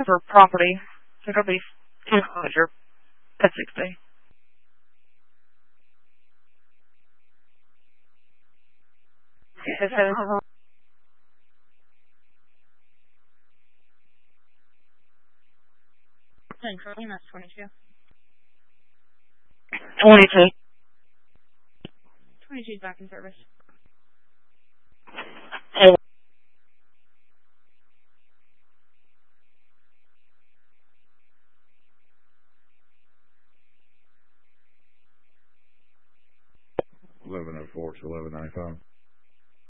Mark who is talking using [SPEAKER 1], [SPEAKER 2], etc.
[SPEAKER 1] for property. So it'll be enclosure at 60. Yes, 22. 22. 22 is back in service. Hey.
[SPEAKER 2] $11.04 to $11.95.